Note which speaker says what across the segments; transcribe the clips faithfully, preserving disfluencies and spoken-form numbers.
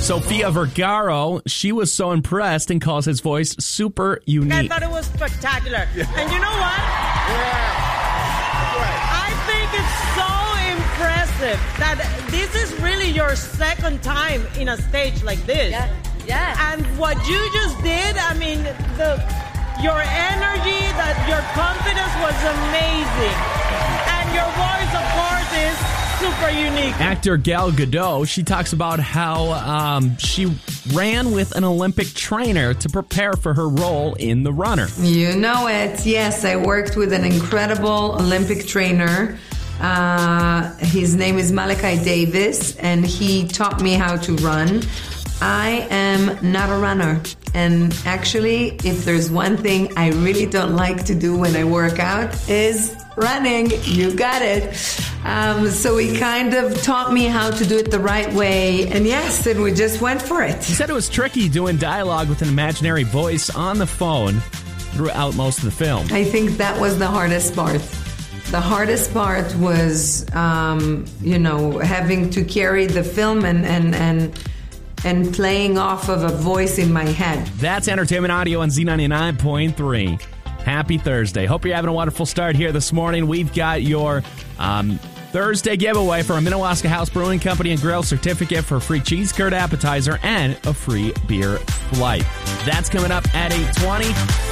Speaker 1: Sofia Vergara, she was so impressed and calls his voice super unique.
Speaker 2: I thought it was spectacular. Yeah. And you know what? Yeah. Right. I think it's so impressive that this is really your second time in a stage like this.
Speaker 3: Yeah. Yeah.
Speaker 2: And what you just did, I mean, the your energy, that your confidence was amazing. And your voice, of course, is super unique.
Speaker 1: Actor Gal Gadot, she talks about how um, she ran with an Olympic trainer to prepare for her role in The Runner.
Speaker 4: You know it. Yes, I worked with an incredible Olympic trainer. Uh, his name is Malachi Davis, and he taught me how to run. I am not a runner. And actually, if there's one thing I really don't like to do when I work out is running. You got it. Um, so he kind of taught me how to do it the right way. And yes, and we just went for it.
Speaker 1: He said it was tricky doing dialogue with an imaginary voice on the phone throughout most of the film.
Speaker 4: I think that was the hardest part. The hardest part was, um, you know, having to carry the film and, and, and, and playing off of a voice in my head.
Speaker 1: That's Entertainment Audio on Z ninety-nine point three. Happy Thursday. Hope you're having a wonderful start here this morning. We've got your um, Thursday giveaway for a Minnewaska House Brewing Company and Grill certificate for a free cheese curd appetizer and a free beer flight. That's coming up at eight twenty.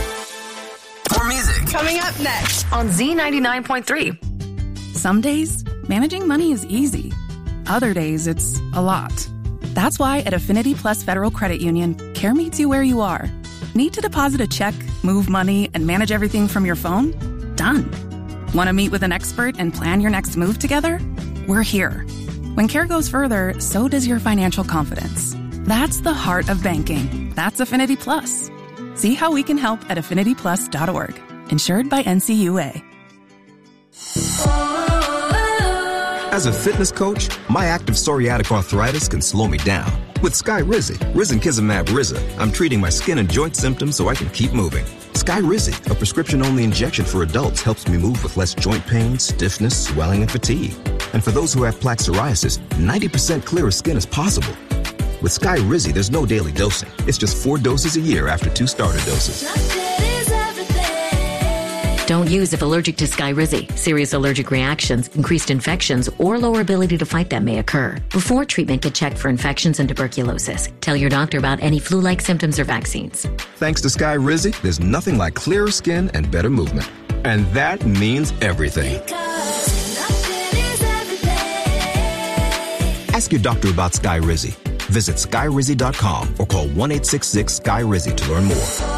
Speaker 5: More music
Speaker 3: coming up next
Speaker 5: on Z ninety-nine point three.
Speaker 6: Some days, managing money is easy. Other days, it's a lot. That's why at Affinity Plus Federal Credit Union, care meets you where you are. Need to deposit a check, move money, and manage everything from your phone? Done. Want to meet with an expert and plan your next move together? We're here. When care goes further, so does your financial confidence. That's the heart of banking. That's Affinity Plus. See how we can help at affinity plus dot org. Insured by N C U A.
Speaker 7: As a fitness coach, my active psoriatic arthritis can slow me down. With Skyrizi, Risankizumab Riza, I'm treating my skin and joint symptoms so I can keep moving. Skyrizi, a prescription-only injection for adults, helps me move with less joint pain, stiffness, swelling, and fatigue. And for those who have plaque psoriasis, ninety percent clearer skin is possible. With Skyrizi, there's no daily dosing. It's just four doses a year after two starter doses.
Speaker 8: Don't use if allergic to Skyrizi. Serious allergic reactions, increased infections, or lower ability to fight them may occur. Before treatment, get checked for infections and tuberculosis. Tell your doctor about any flu-like symptoms or vaccines.
Speaker 7: Thanks to Skyrizi, there's nothing like clearer skin and better movement. And that means everything. Ask your doctor about Skyrizi. Visit Skyrizi dot com or call one eight six six Sky Rizzi to learn more.